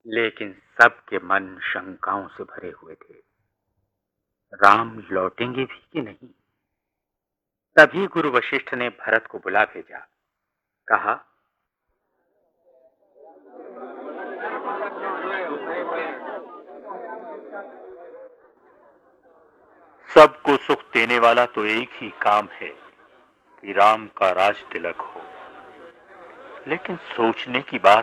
लेकिन सबके मन शंकाओं से भरे हुए थे। राम लौटेंगे भी कि नहीं? तभी गुरु वशिष्ठ ने भरत को बुला भेजा। कहा, सबको सुख देने वाला तो एक ही काम है कि राम का राज तिलक हो। लेकिन सोचने की बात